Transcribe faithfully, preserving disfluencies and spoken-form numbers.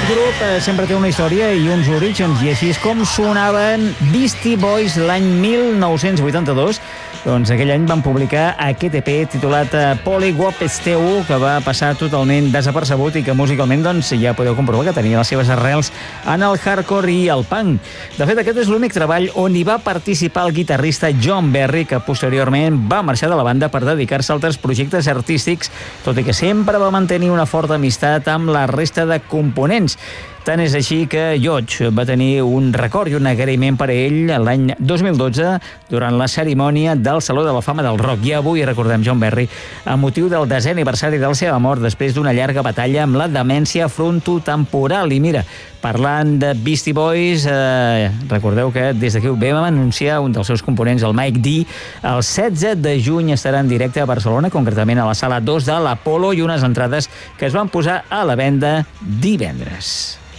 Aquest grup eh, sempre té una història i uns orígens, i així és com sonaven Beastie Boys l'any mil nou-cents vuitanta-dos. Doncs aquell any van publicar aquest E P titulat Polygwop Esteu, que va passar totalment desapercebut i que musicalment doncs, ja podeu comprovar que tenia les seves arrels en el hardcore i el punk. De fet, aquest és l'únic treball on hi va participar el guitarrista John Berry, que posteriorment va marxar de la banda per dedicar-se a altres projectes artístics, tot i que sempre va mantenir una forta amistat amb la resta de components. Tant és així que George va tenir un record i un agraïment per a ell l'any dos mil dotze durant la cerimònia del Saló de la Fama del Rock. I avui recordem John Berry a motiu del desè aniversari de la seva mort després d'una llarga batalla amb la demència frontotemporal. I mira, parlant de Beastie Boys, eh, recordeu que des d'aquí vam anunciar un dels seus components, el Mike D, el setze de juny estarà en directe a Barcelona, concretament a la sala dos de l'Apolo, i unes entrades que es van posar a la venda divendres.